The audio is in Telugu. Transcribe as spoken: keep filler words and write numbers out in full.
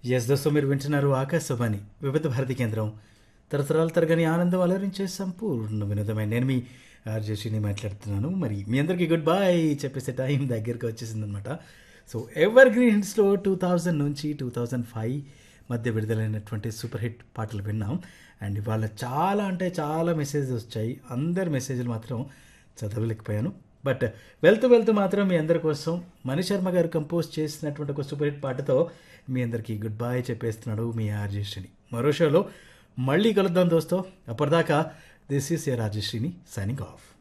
ఎస్ దోస్తో మీరు వింటున్నారు ఆకాశవాణి వివిధ భారతి కేంద్రం తరతరాల తరగని ఆనందం అలరించే సంపూర్ణ వినోదమైన నేను మీ ఆర్జేషిని మాట్లాడుతున్నాను. మరి మీ అందరికీ గుడ్ బాయ్ చెప్పేసే టైం దగ్గరికి వచ్చేసిందనమాట. So ever green హిట్స్లో two thousand నుంచి టూ థౌజండ్ ఫైవ్ మధ్య విడుదలైనటువంటి సూపర్ హిట్ పాటలు విన్నాం. అండ్ ఇవాళ చాలా అంటే చాలా మెసేజెస్ వచ్చాయి. అందరి మెసేజ్లు మాత్రం చదవలేకపోయాను. బట్ వెళ్తూ వెళ్తూ మాత్రం మీ అందరి కోసం మణి శర్మ గారు కంపోజ్ చేసినటువంటి ఒక సూపర్ హిట్ పాటతో మీ అందరికీ గుడ్ బాయ్ చెప్పేస్తున్నాడు మీ ఆర్జేషిని. మరో షోలో మళ్ళీ కలుద్దాం దోస్తో. అప్పటిదాకా this is a రాజేషిని signing off.